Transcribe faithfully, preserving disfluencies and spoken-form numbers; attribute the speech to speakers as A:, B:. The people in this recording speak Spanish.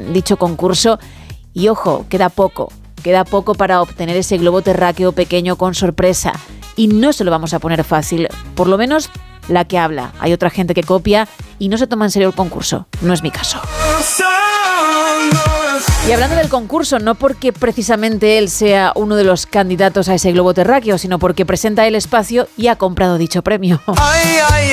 A: dicho concurso. Y ojo, queda poco, queda poco para obtener ese globo terráqueo pequeño con sorpresa. Y no se lo vamos a poner fácil, por lo menos la que habla. Hay otra gente que copia y no se toma en serio el concurso. No es mi caso. Y hablando del concurso, no porque precisamente él sea uno de los candidatos a ese globo terráqueo, sino porque presenta el espacio y ha comprado dicho premio. Ay, ay.